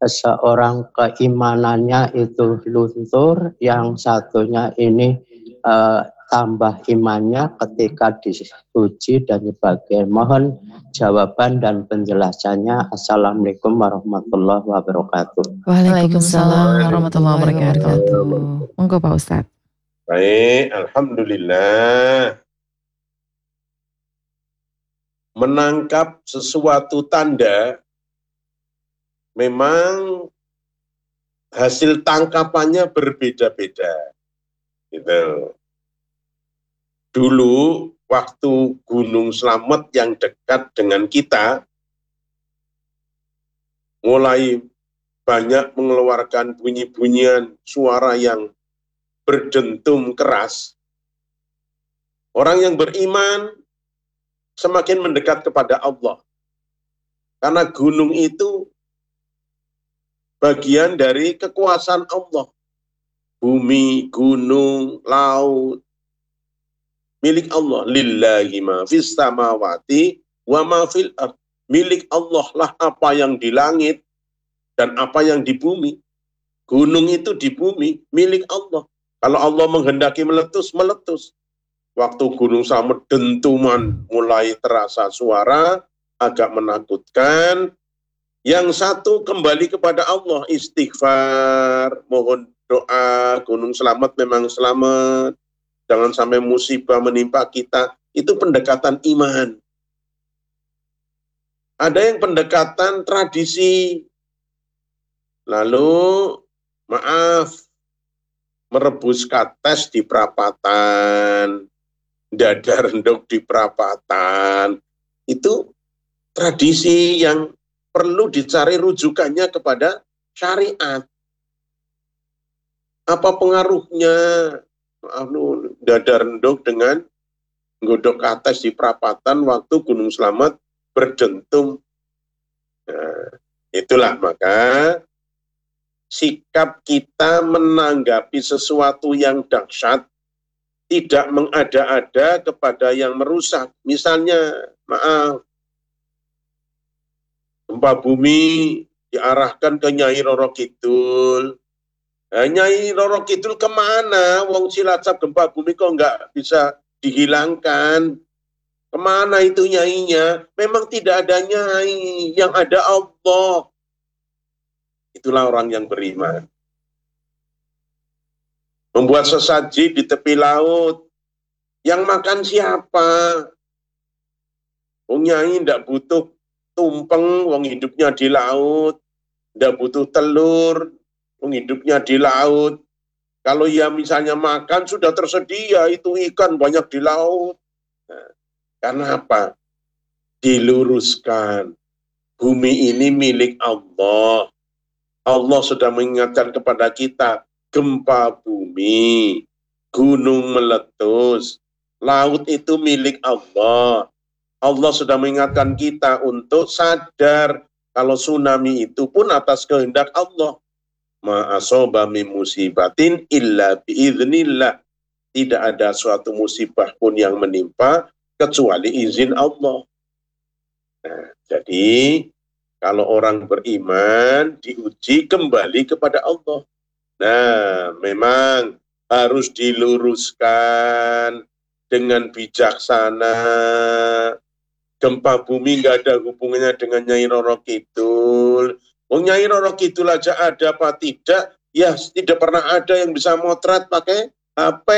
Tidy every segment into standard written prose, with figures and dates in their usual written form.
seorang keimanannya itu luntur, yang satunya ini tambah imannya ketika diuji dan sebagainya. Mohon jawaban dan penjelasannya. Assalamualaikum warahmatullahi wabarakatuh. Waalaikumsalam warahmatullahi wabarakatuh. Monggo Pak Ustadz. Baik, alhamdulillah. Menangkap sesuatu tanda memang hasil tangkapannya berbeda-beda. Gitu. Dulu waktu Gunung Slamet yang dekat dengan kita mulai banyak mengeluarkan bunyi-bunyian suara yang berdentum keras. Orang yang beriman semakin mendekat kepada Allah. Karena gunung itu bagian dari kekuasaan Allah. Bumi, gunung, laut, milik Allah. Lillahi ma fis samawati wa ma fil ardh. Milik Allah lah apa yang di langit dan apa yang di bumi. Gunung itu di bumi, milik Allah. Kalau Allah menghendaki meletus, meletus. Waktu Gunung Slamet dentuman mulai terasa suara, agak menakutkan. Yang satu kembali kepada Allah, istighfar, mohon doa, Gunung Slamet memang selamat. Jangan sampai musibah menimpa kita. Itu pendekatan iman. Ada yang pendekatan tradisi. Lalu, maaf, merebus kates di perapatan, dada rendok di perapatan. Itu tradisi yang perlu dicari rujukannya kepada syariat. Apa pengaruhnya dada rendok dengan godok kates di perapatan waktu Gunung Slamet berdentum? Nah, itulah maka sikap kita menanggapi sesuatu yang dahsyat tidak mengada-ada kepada yang merusak. Misalnya, maaf, gempa bumi diarahkan ke Nyai Roro Kidul. Nah, Nyai Roro Kidul kemana? Wong Cilacap gempa bumi kok nggak bisa dihilangkan? Kemana itu nyainya? Memang tidak ada nyai, yang ada Allah. Itulah orang yang beriman. Membuat sesaji di tepi laut. Yang makan siapa? Wong nyai tidak butuh tumpeng, wong hidupnya di laut. Tidak butuh telur, wong hidupnya di laut. Kalau ya misalnya makan sudah tersedia, itu ikan banyak di laut. Nah, karena apa? Diluruskan. Bumi ini milik Allah. Allah sudah mengingatkan kepada kita, gempa bumi, gunung meletus, laut itu milik Allah. Allah sudah mengingatkan kita untuk sadar kalau tsunami itu pun atas kehendak Allah. Ma asoba min musibatin illa biiznillah. Tidak ada suatu musibah pun yang menimpa kecuali izin Allah. Nah, jadi kalau orang beriman diuji kembali kepada Allah. Nah, memang harus diluruskan dengan bijaksana. Gempa bumi nggak ada hubungannya dengan Nyai Roro Kidul. Oh, Nyai Roro Kidul aja ada apa tidak? Ya, tidak pernah ada yang bisa motret pakai HP.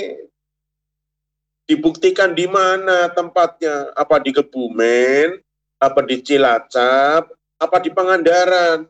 Dibuktikan di mana tempatnya? Apa di Kebumen? Apa di Cilacap? Apa di Pangandaran?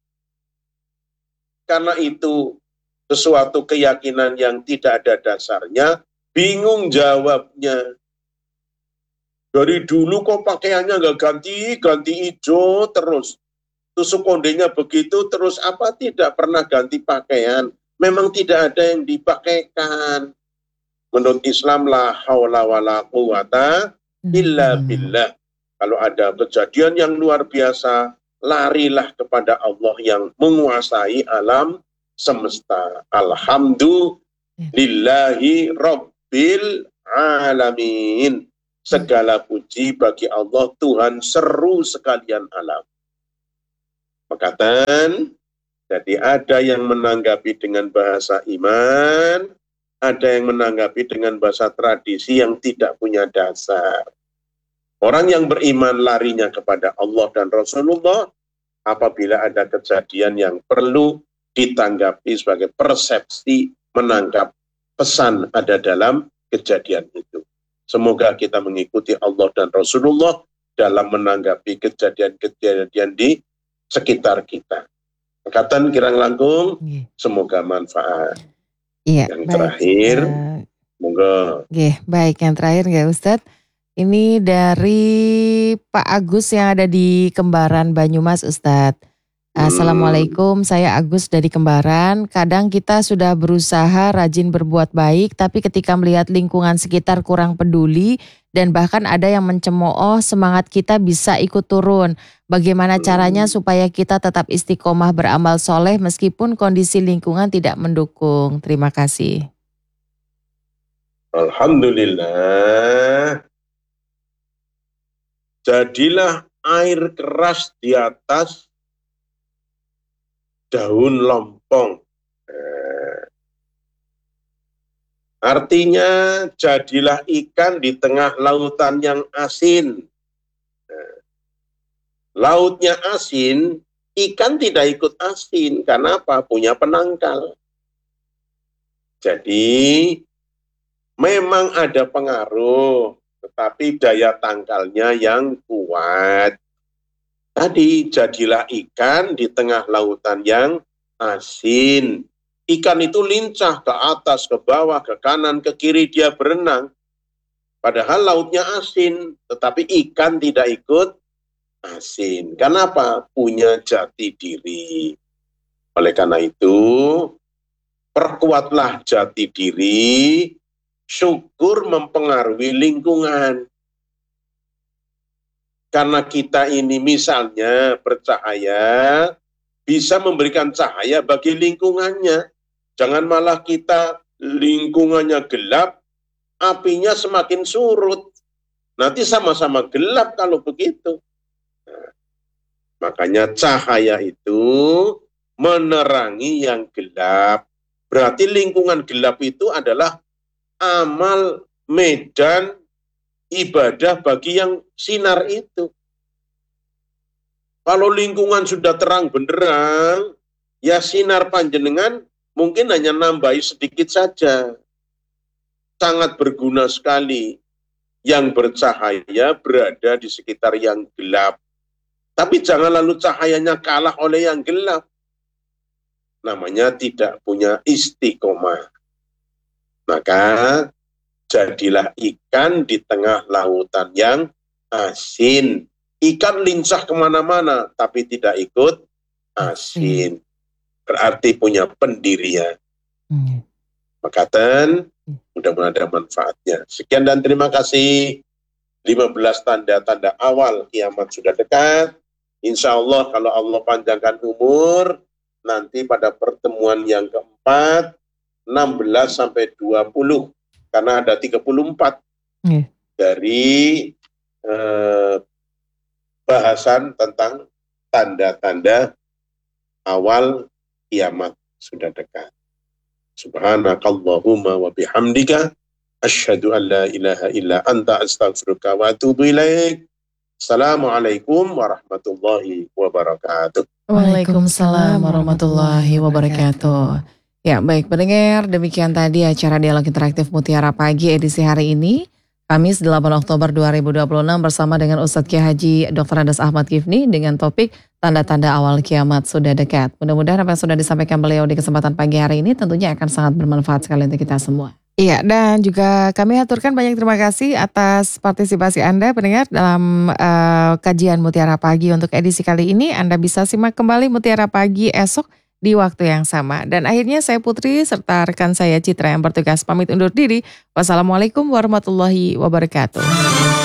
Karena itu sesuatu keyakinan yang tidak ada dasarnya, bingung jawabnya. Dari dulu kok pakaiannya nggak ganti hijau terus. Tusuk kondenya begitu terus apa tidak pernah ganti pakaian. Memang tidak ada yang dipakaikan. Menurut Islam la haula wala quwata illa billah. Kalau ada kejadian yang luar biasa, larilah kepada Allah yang menguasai alam semesta. Alhamdulillahi rabbil alamin. Segala puji bagi Allah Tuhan seru sekalian alam. Mekaten, jadi ada yang menanggapi dengan bahasa iman, ada yang menanggapi dengan bahasa tradisi yang tidak punya dasar. Orang yang beriman larinya kepada Allah dan Rasulullah apabila ada kejadian yang perlu ditanggapi sebagai persepsi menangkap pesan ada dalam kejadian itu. Semoga kita mengikuti Allah dan Rasulullah dalam menanggapi kejadian-kejadian di sekitar kita. Kekatan kirang langkung, semoga manfaat. Iya, Yang baik. terakhir, monggo. Baik, yang terakhir ya Ustadz. Ini dari Pak Agus yang ada di Kembaran Banyumas, Ustadz. Assalamualaikum, saya Agus dari Kembaran. Kadang kita sudah berusaha rajin berbuat baik, tapi ketika melihat lingkungan sekitar kurang peduli dan bahkan ada yang mencemooh, semangat kita bisa ikut turun. Bagaimana caranya supaya kita tetap istiqomah beramal soleh meskipun kondisi lingkungan tidak mendukung? Terima kasih. Alhamdulillah. Jadilah air keras di atas daun lompong. Artinya jadilah ikan di tengah lautan yang asin. Lautnya asin, ikan tidak ikut asin. Karena apa? Punya penangkal. Jadi memang ada pengaruh, tetapi daya tangkalnya yang kuat. Tadi jadilah ikan di tengah lautan yang asin. Ikan itu lincah ke atas, ke bawah, ke kanan, ke kiri dia berenang. Padahal lautnya asin, tetapi ikan tidak ikut asin. Kenapa? Punya jati diri. Oleh karena itu, perkuatlah jati diri, syukur mempengaruhi lingkungan. Karena kita ini misalnya bercahaya, bisa memberikan cahaya bagi lingkungannya. Jangan malah kita lingkungannya gelap, apinya semakin surut. Nanti sama-sama gelap kalau begitu. Nah, makanya cahaya itu menerangi yang gelap. Berarti lingkungan gelap itu adalah amal medan ibadah bagi yang sinar itu. Kalau lingkungan sudah terang benderang, ya sinar panjenengan mungkin hanya nambahi sedikit saja. Sangat berguna sekali. Yang bercahaya berada di sekitar yang gelap. Tapi jangan lalu cahayanya kalah oleh yang gelap. Namanya tidak punya istiqomah. Maka jadilah ikan di tengah lautan yang asin. Ikan lincah kemana-mana, tapi tidak ikut asin. Berarti punya pendirian. Makaten, mudah-mudahan ada manfaatnya. Sekian dan terima kasih. 15 tanda-tanda awal kiamat sudah dekat. Insya Allah kalau Allah panjangkan umur, nanti pada pertemuan yang keempat, 16 sampai 20. Karena ada 34 dari bahasan tentang tanda-tanda awal kiamat sudah dekat. Subhanakallahumma wa bihamdika asyhadu an la ilaha illa anta astaghfiruka wa atubu ilaik. Assalamualaikum warahmatullahi wabarakatuh. Waalaikumsalam warahmatullahi wabarakatuh. Ya, baik pendengar, demikian tadi acara Dialog Interaktif Mutiara Pagi edisi hari ini, Kamis 8 Oktober 2026 bersama dengan Ustadz Kiai Haji Dr. Andes Ahmad Kifni dengan topik tanda-tanda awal kiamat sudah dekat. Mudah-mudahan apa yang sudah disampaikan beliau di kesempatan pagi hari ini tentunya akan sangat bermanfaat sekali untuk kita semua. Iya, dan juga kami aturkan banyak terima kasih atas partisipasi Anda pendengar dalam kajian Mutiara Pagi untuk edisi kali ini. Anda bisa simak kembali Mutiara Pagi esok di waktu yang sama. Dan akhirnya saya Putri serta rekan saya Citra yang bertugas pamit undur diri. Wassalamualaikum warahmatullahi wabarakatuh.